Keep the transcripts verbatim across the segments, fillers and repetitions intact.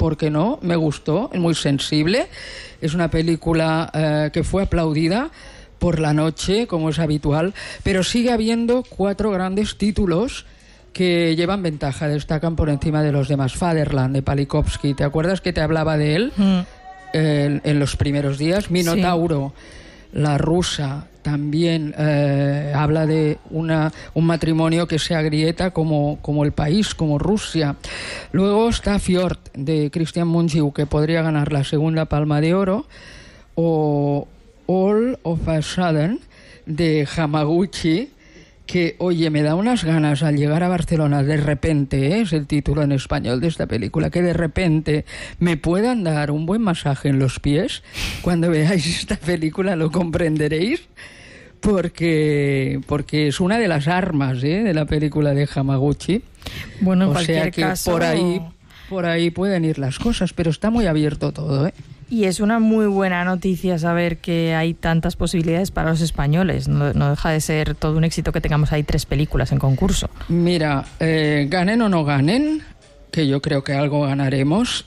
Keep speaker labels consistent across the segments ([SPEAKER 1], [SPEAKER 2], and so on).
[SPEAKER 1] ¿por qué no? Me gustó, es muy sensible. Es una película eh, que fue aplaudida por la noche, como es habitual, pero sigue habiendo cuatro grandes títulos que llevan ventaja, destacan por encima de los demás. Fatherland, de Palikovsky, ¿te acuerdas que te hablaba de él mm. eh, en los primeros días? Minotauro, sí. La rusa, también eh, habla de una, un matrimonio que se agrieta como, como el país, como Rusia. Luego está Fjord, de Christian Mungiu, que podría ganar la segunda Palma de Oro, o All of a Sudden, de Hamaguchi, que, oye, me da unas ganas al llegar a Barcelona, de repente, ¿eh? Es el título en español de esta película, que de repente me puedan dar un buen masaje en los pies. Cuando veáis esta película lo comprenderéis, porque, porque es una de las armas, ¿eh? de la película de Hamaguchi.
[SPEAKER 2] Bueno, en
[SPEAKER 1] o
[SPEAKER 2] cualquier
[SPEAKER 1] sea que
[SPEAKER 2] caso...
[SPEAKER 1] por ahí, por ahí pueden ir las cosas, pero está muy abierto todo, ¿eh?
[SPEAKER 2] Y es una muy buena noticia saber que hay tantas posibilidades para los españoles. No, no deja de ser todo un éxito que tengamos ahí tres películas en concurso.
[SPEAKER 1] Mira, eh, ganen o no ganen, que yo creo que algo ganaremos,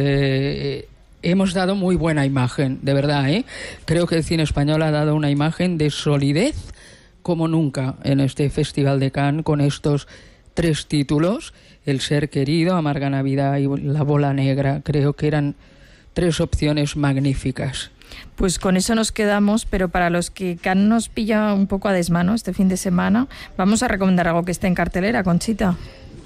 [SPEAKER 1] eh, hemos dado muy buena imagen, de verdad, ¿eh? Creo que el cine español ha dado una imagen de solidez como nunca en este Festival de Cannes, con estos tres títulos: El ser querido, Amarga Navidad y La bola negra. Creo que eran tres opciones magníficas.
[SPEAKER 2] Pues con eso nos quedamos, pero para los que Cannes nos pilla un poco a desmano este fin de semana, vamos a recomendar algo que esté en cartelera, Conchita.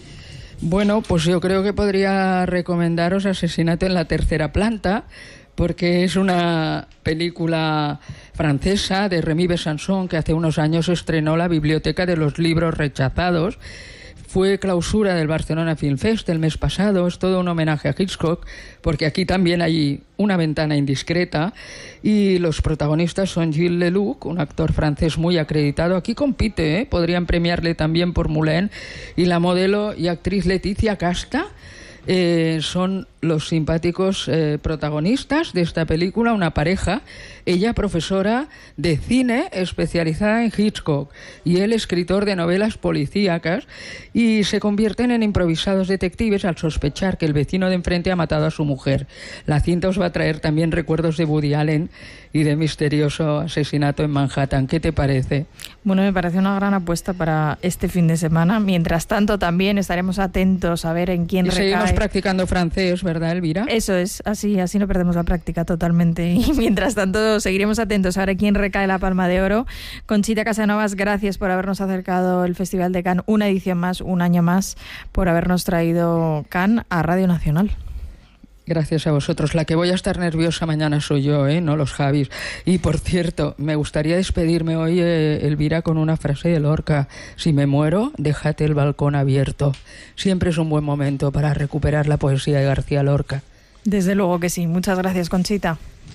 [SPEAKER 1] Bueno, pues yo creo que podría recomendaros Asesinato en la tercera planta, porque es una película francesa de Rémy Besançon, que hace unos años estrenó la Biblioteca de los Libros Rechazados. Fue clausura del Barcelona Film Fest el mes pasado. Es todo un homenaje a Hitchcock, porque aquí también hay una ventana indiscreta, y los protagonistas son Gilles Lelouch, un actor francés muy acreditado. Aquí compite, ¿eh? Podrían premiarle también por Moulin, y la modelo y actriz Leticia Casta. Eh, son los simpáticos eh, protagonistas de esta película, una pareja, ella profesora de cine especializada en Hitchcock y él escritor de novelas policíacas, y se convierten en improvisados detectives al sospechar que el vecino de enfrente ha matado a su mujer. La cinta os va a traer también recuerdos de Woody Allen y de misterioso asesinato en Manhattan. ¿Qué te parece?
[SPEAKER 2] Bueno, me parece una gran apuesta para este fin de semana. Mientras tanto, también estaremos atentos a ver en quién
[SPEAKER 1] y
[SPEAKER 2] recae.
[SPEAKER 1] Seguimos practicando francés, ¿verdad, Elvira?
[SPEAKER 2] Eso es, así, así no perdemos la práctica totalmente. Y mientras tanto, seguiremos atentos a ver quién recae la Palma de Oro. Conchita Casanovas, gracias por habernos acercado el Festival de Cannes, una edición más, un año más, por habernos traído Cannes a Radio Nacional.
[SPEAKER 1] Gracias a vosotros. La que voy a estar nerviosa mañana soy yo, ¿eh? No los Javis. Y por cierto, me gustaría despedirme hoy, eh, Elvira, con una frase de Lorca: si me muero, déjate el balcón abierto. Siempre es un buen momento para recuperar la poesía de García Lorca.
[SPEAKER 2] Desde luego que sí. Muchas gracias, Conchita.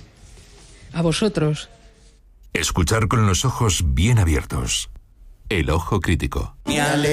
[SPEAKER 1] A vosotros.
[SPEAKER 3] Escuchar con los ojos bien abiertos. El ojo crítico.